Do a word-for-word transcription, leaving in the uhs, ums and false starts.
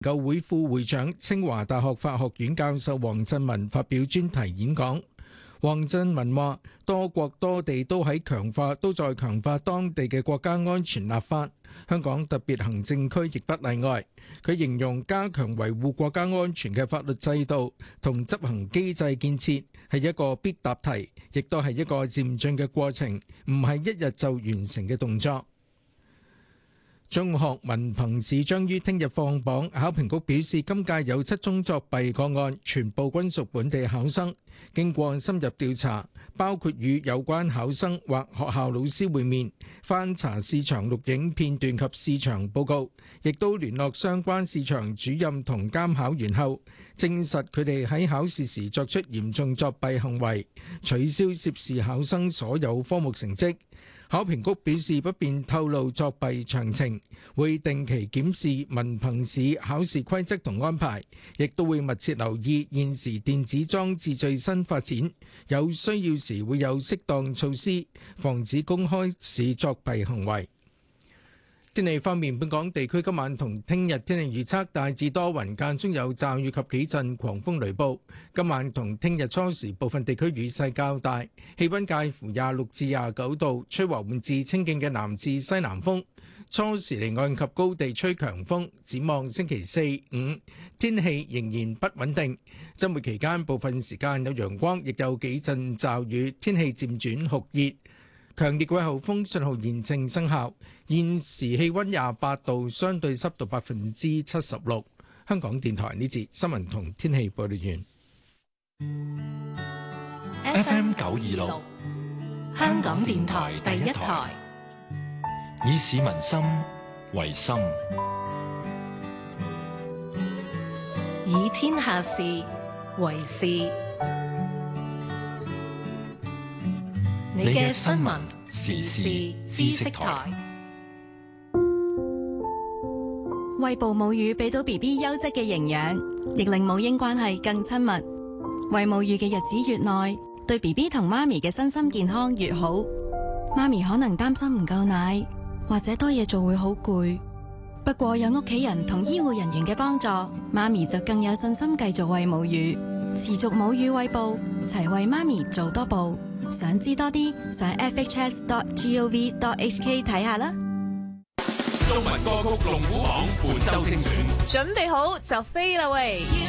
研究會副會長、清華大學法學院教授黃振文發表專題演講。黃振文話：多國多地都喺強化，都在強化當地嘅國家安全立法，香港特別行政區亦不例外。佢形容加強維護國家安全嘅法律制度同執行機制建設係一個必答題，亦都係一個漸進嘅過程，唔係一日就完成嘅動作。中學文憑試將於聽日放榜，考評局表示今屆有七宗作弊個案，全部均屬本地考生。經過深入調查，包括與有關考生或學校老師會面、翻查試場錄影片段及試場報告，亦都聯絡相關試場主任同監考員後，證實佢哋喺考試時作出嚴重作弊行為，取消涉事考生所有科目成績。考評局表示不便透露作弊詳情，會定期檢視文憑試考試規則同安排，亦都會密切留意現時電子裝置最新發展，有需要時會有適當措施，防止公開試作弊行為。天氣方面，本港地區今晚同聽日天氣預測大致多雲，間中有驟雨及幾陣狂風雷暴。今晚同聽日初時部分地區雨勢較大，氣溫介乎廿六至廿九度，吹和緩至清勁嘅南至西南風。初時離岸及高地吹強風。展望星期四、五天氣仍然不穩定，週末期間部分時間有陽光，亦有幾陣驟雨，天氣漸轉酷熱。強烈季候風信號現正生效，現時氣溫廿八度，相對濕度百分之七十六。香港電台呢節新聞同天氣報道完。 F M 九二六，香港電台第一台，以市民心為心， 以天下事為事。你嘅新聞時事知識台， 餵哺母乳俾到 B B 優質嘅營養，亦令母嬰關係更親密。餵母乳嘅日子越耐，對 B B 同媽咪嘅身心健康越好。媽咪可能擔心唔夠奶，或者多嘢做會好攰。不過有屋企人同醫護人員嘅幫助，媽咪就更有信心繼續餵母乳，持續母乳餵哺，齊為媽咪做多步。想知多啲，上 f h s dot gov dot h k 睇下啦。 中文歌曲龍虎榜本周精選， 準備好就飛啦喂！